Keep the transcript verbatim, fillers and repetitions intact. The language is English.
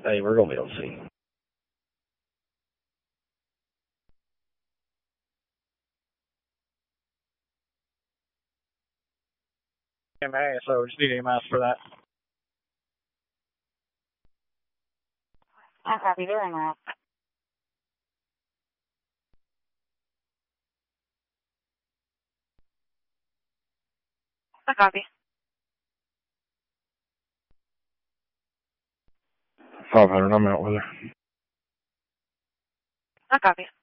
Hey, we're going to be able to see. M A, so just need E M S for that. I copy, doing that. I copy. five hundred, I'm out with her. I copy.